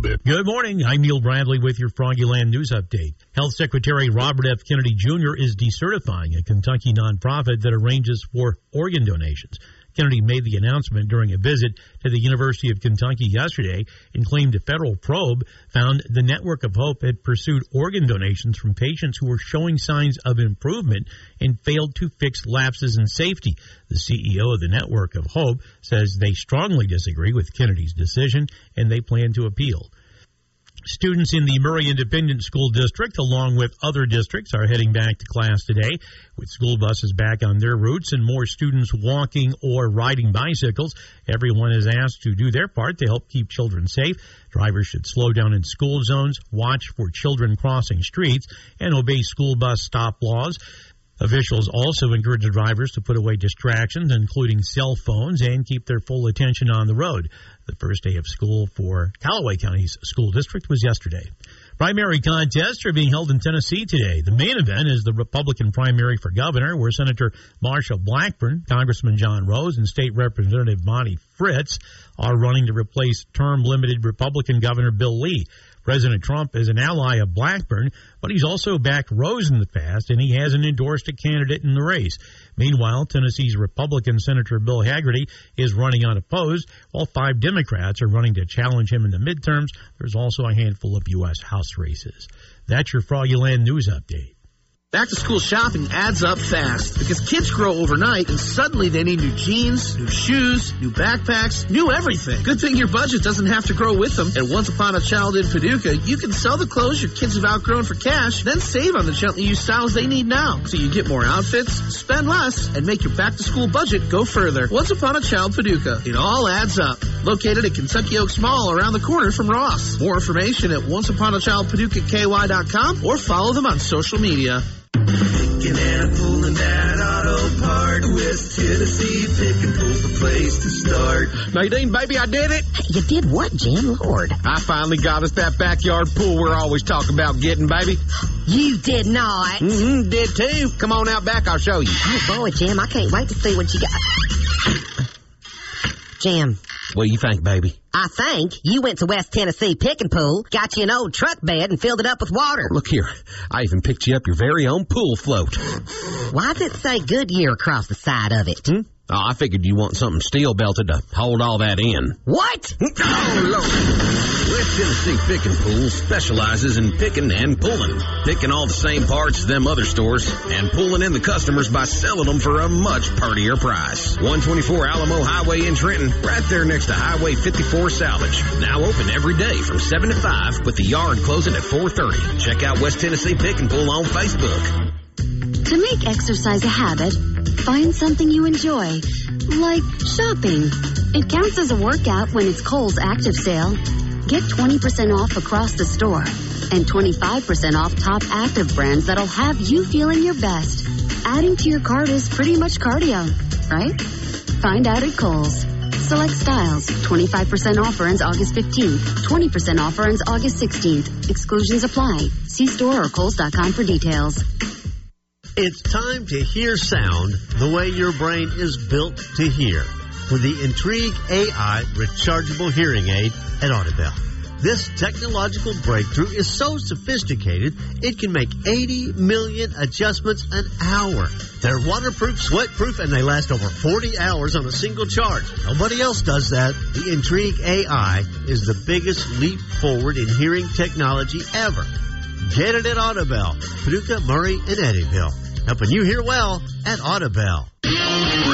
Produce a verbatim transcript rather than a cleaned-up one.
prohibited. Good morning. I'm Neil Bradley with your Froggyland News Update. Health Secretary Robert F. Kennedy Junior is decertifying a Kentucky nonprofit that arranges for organ donations. Kennedy made the announcement during a visit to the University of Kentucky yesterday and claimed a federal probe found the Network of Hope had pursued organ donations from patients who were showing signs of improvement and failed to fix lapses in safety. The C E O of the Network of Hope says they strongly disagree with Kennedy's decision and they plan to appeal. Students in the Murray Independent School District, along with other districts, are heading back to class today, with school buses back on their routes and more students walking or riding bicycles. Everyone is asked to do their part to help keep children safe. Drivers should slow down in school zones, watch for children crossing streets, and obey school bus stop laws. Officials also encourage drivers to put away distractions, including cell phones, and keep their full attention on the road. The first day of school for Callaway County's school district was yesterday. Primary contests are being held in Tennessee today. The main event is the Republican primary for governor, where Senator Marsha Blackburn, Congressman John Rose, and State Representative Monty Fritz are running to replace term-limited Republican Governor Bill Lee. President Trump is an ally of Blackburn, but he's also backed Rose in the past, and he hasn't endorsed a candidate in the race. Meanwhile, Tennessee's Republican Senator Bill Hagerty is running unopposed, while five Democrats are running to challenge him in the midterms. There's also a handful of U S House races. That's your Froggyland News Update. Back-to-school shopping adds up fast because kids grow overnight and suddenly they need new jeans, new shoes, new backpacks, new everything. Good thing your budget doesn't have to grow with them. At Once Upon a Child in Paducah, you can sell the clothes your kids have outgrown for cash, then save on the gently used styles they need now. So you get more outfits, spend less, and make your back-to-school budget go further. Once Upon a Child Paducah. It all adds up. Located at Kentucky Oaks Mall around the corner from Ross. More information at once upon a child paducah k y dot com or follow them on social media. Picking and pulling that auto part. West Tennessee, pick and pull's the place to start. Nadine, baby, I did it. You did what, Jim? Lord. I finally got us that backyard pool we're always talking about getting, baby. You did not. Mm-hmm, did too. Come on out back, I'll show you. Oh, boy, Jim, I can't wait to see what you got. Jim. What do you think, baby? I think you went to West Tennessee Pick and Pool, got you an old truck bed, and filled it up with water. Look here. I even picked you up your very own pool float. Why does it say Goodyear across the side of it? Hmm? Oh, I figured you want something steel-belted to hold all that in. What? Oh, Lord. West Tennessee Pick and Pool specializes in picking and pulling. Picking all the same parts as them other stores and pulling in the customers by selling them for a much purtier price. one twenty-four Alamo Highway in Trenton, right there next to Highway fifty-four Salvage. Now open every day from seven to five with the yard closing at four thirty. Check out West Tennessee Pick and Pull on Facebook. To make exercise a habit, find something you enjoy, like shopping. It counts as a workout when it's Kohl's Active Sale. Get twenty percent off across the store and twenty-five percent off top active brands that'll have you feeling your best. Adding to your cart is pretty much cardio, right? Find out at Kohl's. Select styles. twenty-five percent offer ends August fifteenth. twenty percent offer ends August sixteenth. Exclusions apply. See store or kohls dot com for details. It's time to hear sound the way your brain is built to hear with the Intrigue A I rechargeable hearing aid at Audibel. This technological breakthrough is so sophisticated, it can make eighty million adjustments an hour. They're waterproof, sweatproof, and they last over forty hours on a single charge. Nobody else does that. The Intrigue A I is the biggest leap forward in hearing technology ever. Get it at Audibel, Paducah, Murray, and Eddyville. Helping you hear well at Audibel.